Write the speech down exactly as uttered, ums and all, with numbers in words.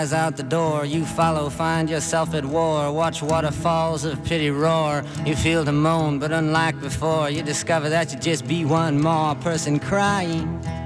Out the door, you follow, find yourself at war. Watch waterfalls of pity roar. You feel the moan, but unlike before, you discover that you just be one more person crying.